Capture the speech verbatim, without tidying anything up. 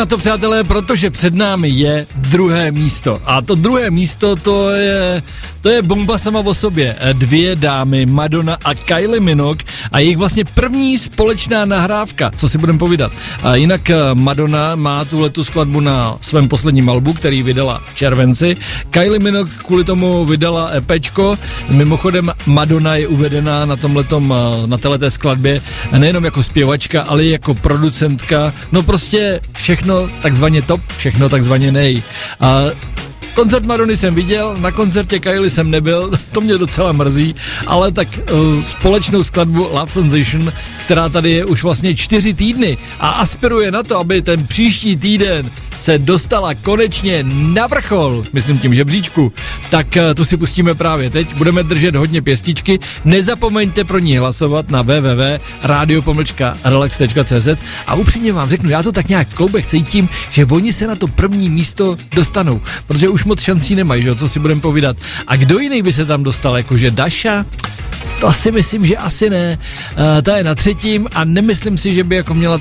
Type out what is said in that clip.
Na to, přátelé, protože před námi je druhé místo. A to druhé místo, to je, to je bomba sama o sobě. Dvě dámy, Madonna a Kylie Minogue a jejich vlastně první společná nahrávka, co si budeme povídat. A jinak Madonna má tuhletu skladbu na svém posledním albu, který vydala v červenci. Kylie Minogue kvůli tomu vydala EPčko. Mimochodem Madonna je uvedená na tomhletom, na téhleté skladbě nejenom jako zpěvačka, ale i jako producentka. No prostě všechno takzvaně top, všechno takzvaně nej. A koncert Madony jsem viděl, na koncertě Kylie jsem nebyl, to mě docela mrzí, ale tak uh, společnou skladbu Love Sensation, která tady je už vlastně čtyři týdny a aspiruje na to, aby ten příští týden se dostala konečně na vrchol, myslím tím žebříčku, tak uh, tu si pustíme právě teď, budeme držet hodně pěstičky, nezapomeňte pro ní hlasovat na w w w tečka radio pomlčka relax tečka c z a upřímně vám řeknu, já to tak nějak v kloubech cítím, že oni se na to první místo dostanou, protože už moc šancí nemají, že? Co si budeme povídat. A kdo jiný by se tam dostal, jakože Daša? To si myslím, že asi ne. Uh, ta je na třetím a nemyslím si, že by jako měla